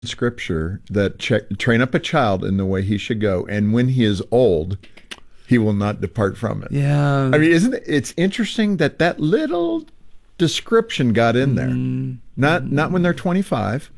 scripture that train up a child in the way he should go, and when he is old, he will not depart from it. Yeah. I mean, isn't it? It's interesting that that little description got in there. Not when they're 25.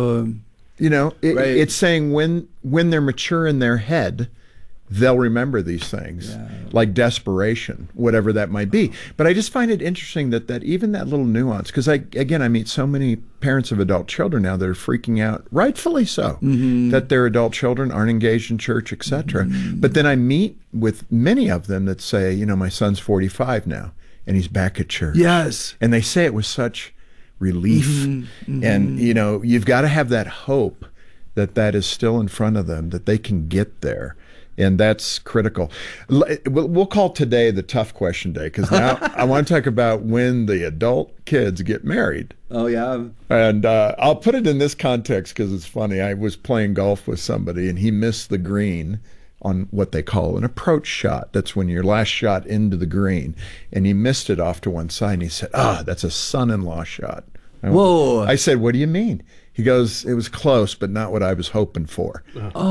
Right. It's saying when they're mature in their head, they'll remember these things, like desperation, whatever that might be. But I just find it interesting that even that little nuance, because I meet so many parents of adult children now that are freaking out, rightfully so, that their adult children aren't engaged in church, etc. But then I meet with many of them that say, my son's 45 now, and he's back at church. Yes. And they say it with such relief. And, you've got to have that hope that is still in front of them, that they can get there. And that's critical. We'll call today the tough question day, because now I want to talk about when the adult kids get married. Oh, yeah. And I'll put it in this context because it's funny. I was playing golf with somebody, and he missed the green on what they call an approach shot. That's when your last shot into the green. And he missed it off to one side, and he said, that's a son-in-law shot. Whoa. I said, what do you mean? He goes, it was close, but not what I was hoping for.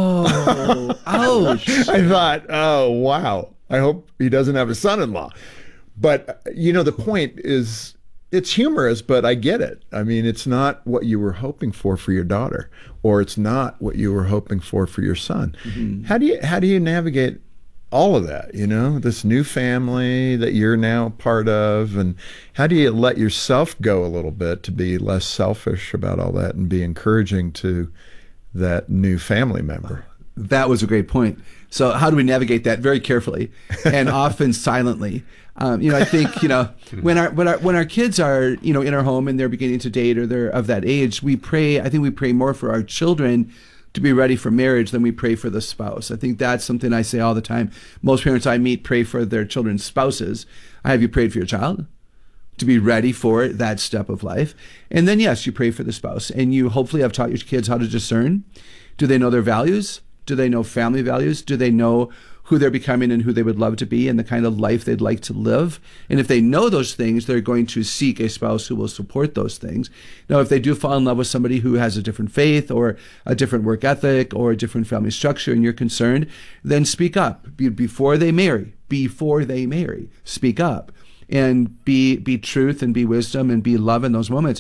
Oh, ouch. I thought, oh, wow. I hope he doesn't have a son-in-law. But, the point is, it's humorous, but I get it. I mean, it's not what you were hoping for your daughter, or it's not what you were hoping for your son. How do you navigate all of that, this new family that you're now part of, and how do you let yourself go a little bit to be less selfish about all that and be encouraging to that new family member? That was a great point. So how do we navigate that? Very carefully and often silently. I think, when our kids are, in our home and they're beginning to date or they're of that age, we pray more for our children to be ready for marriage than we pray for the spouse. I think that's something I say all the time. Most parents I meet pray for their children's spouses. Have you prayed for your child to be ready for that step of life? And then, yes, you pray for the spouse, and you hopefully have taught your kids how to discern. Do they know their values? Do they know family values? Do they know who they're becoming and who they would love to be and the kind of life they'd like to live? And if they know those things, they're going to seek a spouse who will support those things. Now, if they do fall in love with somebody who has a different faith or a different work ethic or a different family structure and you're concerned, then speak up before they marry. Before they marry, speak up and be truth and be wisdom and be love in those moments.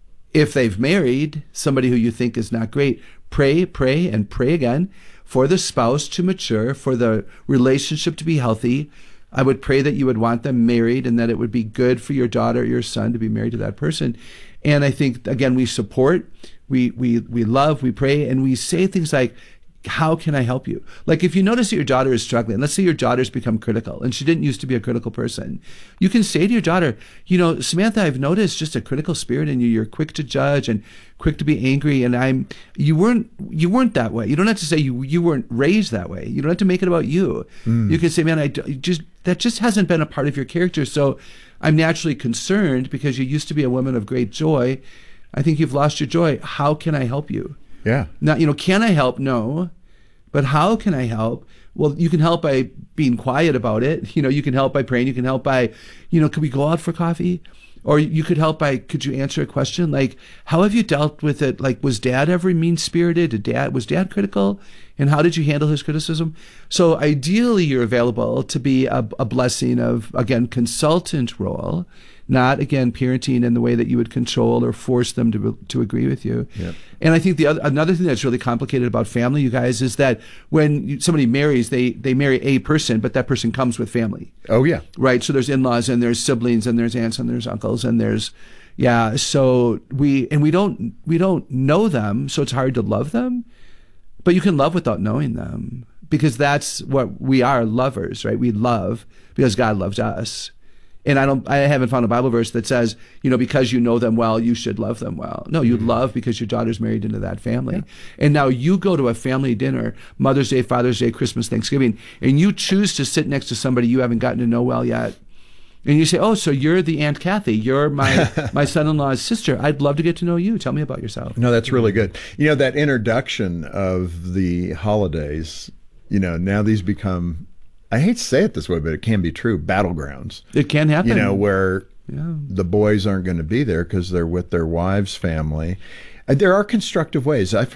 If they've married somebody who you think is not great, pray, and pray again for the spouse to mature, for the relationship to be healthy. I would pray that you would want them married and that it would be good for your daughter or your son to be married to that person. And I think, again, we support, we love, we pray, and we say things like, how can I help you? Like if you notice that your daughter is struggling, let's say your daughter's become critical and she didn't used to be a critical person. You can say to your daughter, Samantha, I've noticed just a critical spirit in you. You're quick to judge and quick to be angry. And you weren't that way. You don't have to say you weren't raised that way. You don't have to make it about you. You can say, man, that just hasn't been a part of your character. So I'm naturally concerned because you used to be a woman of great joy. I think you've lost your joy. How can I help you? Yeah. Now, can I help? No. But how can I help? Well, you can help by being quiet about it. You can help by praying. You can help by, could we go out for coffee? Or you could help by, could you answer a question? Like, how have you dealt with it? Like, was dad ever mean-spirited? Was dad critical? And how did you handle his criticism? So ideally, you're available to be a blessing of, again, consultant role, not, again, parenting in the way that you would control or force them to agree with you. Yep. And I think another thing that's really complicated about family, you guys, is that when somebody marries, they marry a person, but that person comes with family. Oh, yeah. Right? So there's in-laws and there's siblings and there's aunts and there's uncles and there's, so we don't know them, so it's hard to love them, but you can love without knowing them because that's what we are, lovers, right? We love because God loves us. And I haven't found a Bible verse that says, because you know them well, you should love them well. No, you love because your daughter's married into that family. Yeah. And now you go to a family dinner, Mother's Day, Father's Day, Christmas, Thanksgiving, and you choose to sit next to somebody you haven't gotten to know well yet. And you say, oh, so you're the Aunt Kathy. You're my son-in-law's sister. I'd love to get to know you. Tell me about yourself. No, that's really good. That introduction of the holidays, now these become, I hate to say it this way, but it can be true, battlegrounds. It can happen. Where the boys aren't going to be there because they're with their wives' family. There are constructive ways. I've